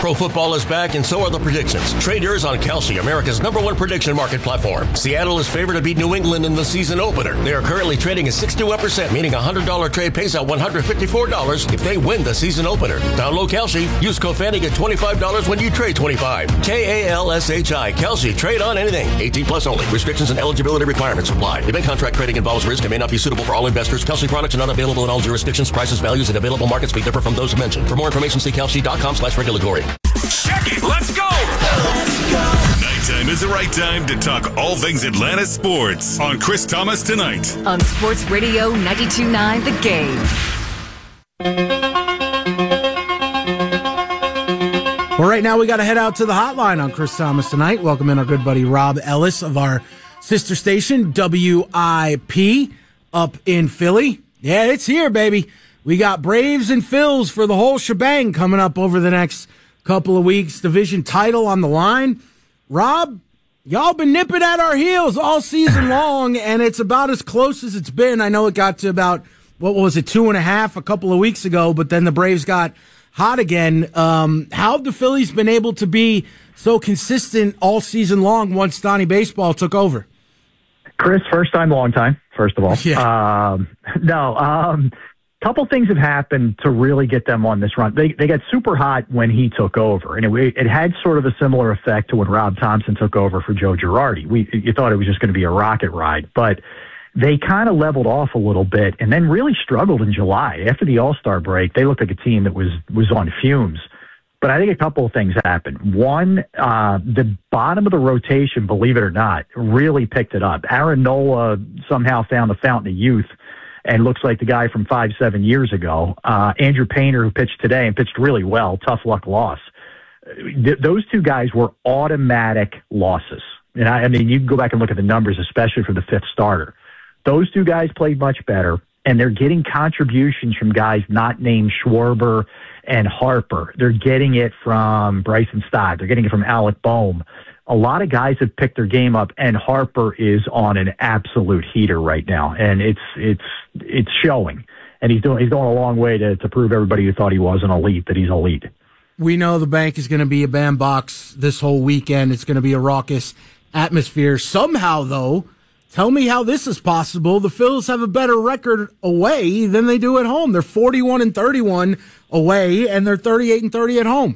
Pro football is back, and so are the predictions. Trade yours on Kalshi, America's #1 prediction market platform. Seattle is favored to beat New England in the season opener. They are currently trading at 61%, meaning a $100 trade pays out $154 if they win the season opener. Download Kalshi. Use code FANNY, get $25 when you trade $25. KALSHI. Kalshi. Trade on anything. 18 plus only. Restrictions and eligibility requirements apply. Event contract trading involves risk and may not be suitable for all investors. Kalshi products are not available in all jurisdictions. Prices, values, and available markets may differ from those mentioned. For more information, see kalshi.com/regulatory. Check it. Let's go. Nighttime is the right time to talk all things Atlanta sports on Chris Thomas Tonight. On Sports Radio 92.9 The Game. Well, right now we got to head out to the hotline on Chris Thomas Tonight. Welcome in our good buddy Rob Ellis of our sister station, WIP, up in Philly. Yeah, it's here, baby. We got Braves and Phils for the whole shebang coming up over the next couple of weeks. Division title on the line. Rob, y'all been nipping at our heels all season long, and it's about as close as it's been. I know it got to about, 2.5 a couple of weeks ago, but then the Braves got hot again. How have the Phillies been able to be so consistent all season long once Donnie Baseball took over? Chris, first time, long time, first of all. Yeah. Couple things have happened to really get them on this run. They got super hot when he took over, and it had sort of a similar effect to when Rob Thompson took over for Joe Girardi. You thought it was just going to be a rocket ride, but they kind of leveled off a little bit and then really struggled in July. After the All-Star break, they looked like a team that was on fumes. But I think a couple of things happened. One, the bottom of the rotation, believe it or not, really picked it up. Aaron Nola somehow found the fountain of youth and looks like the guy from 5-7 years ago. Andrew Painter, who pitched today and pitched really well, tough luck loss. Those two guys were automatic losses. And I mean, you can go back and look at the numbers, especially for the fifth starter. Those two guys played much better, and they're getting contributions from guys not named Schwarber and Harper. They're getting it from Bryson Stott. They're getting it from Alec Boehm. A lot of guys have picked their game up, and Harper is on an absolute heater right now, and it's showing. And he's going a long way to prove everybody who thought he was an elite that he's elite. We know the bank is going to be a bandbox this whole weekend. It's going to be a raucous atmosphere. Somehow, though, tell me how this is possible. The Phils have a better record away than they do at home. They're 41-31 away, and they're 38-30 at home.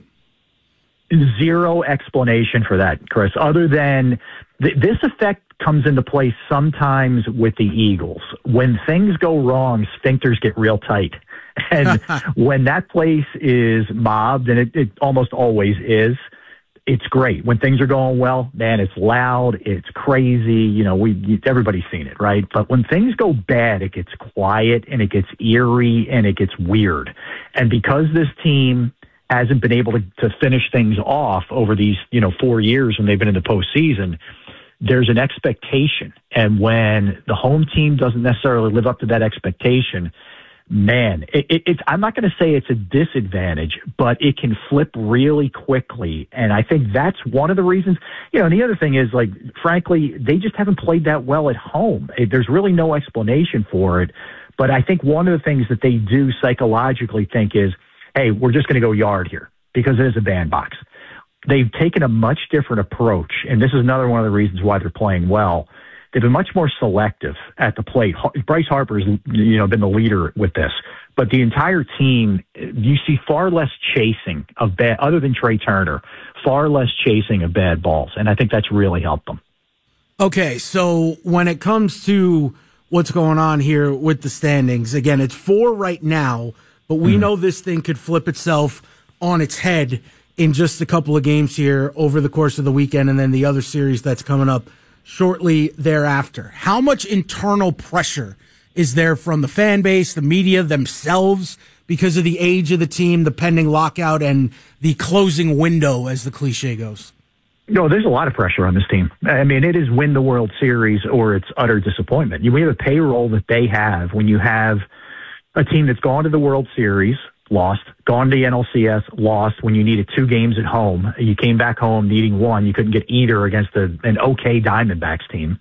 Zero explanation for that, Chris, other than this effect comes into play sometimes with the Eagles. When things go wrong, sphincters get real tight. And when that place is mobbed, and it almost always is, it's great. When things are going well, man, it's loud, it's crazy. Everybody's seen it, right? But when things go bad, it gets quiet and it gets eerie and it gets weird. And because this team hasn't been able to finish things off over these, 4 years when they've been in the postseason, there's an expectation. And when the home team doesn't necessarily live up to that expectation, man, it's I'm not going to say it's a disadvantage, but it can flip really quickly. And I think that's one of the reasons. And the other thing is, frankly, they just haven't played that well at home. There's really no explanation for it. But I think one of the things that they do psychologically think is, hey, we're just going to go yard here because it is a bandbox. They've taken a much different approach, and this is another one of the reasons why they're playing well. They've been much more selective at the plate. Bryce Harper's, been the leader with this, but the entire team, you see far less chasing of bad, other than Trey Turner, far less chasing of bad balls, and I think that's really helped them. Okay, so when it comes to what's going on here with the standings, again, it's 4 right now, but we know this thing could flip itself on its head in just a couple of games here over the course of the weekend, and then the other series that's coming up shortly thereafter. How much internal pressure is there from the fan base, the media themselves, because of the age of the team, the pending lockout, and the closing window, as the cliche goes? No, there's a lot of pressure on this team. I mean, it is win the World Series or it's utter disappointment. We have a payroll that they have when you have a team that's gone to the World Series, lost, gone to the NLCS, lost when you needed 2 games at home. You came back home needing 1. You couldn't get either against an okay Diamondbacks team,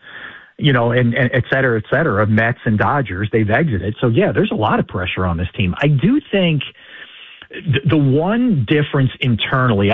and et cetera, Mets and Dodgers, they've exited. So, yeah, there's a lot of pressure on this team. I do think the one difference internally,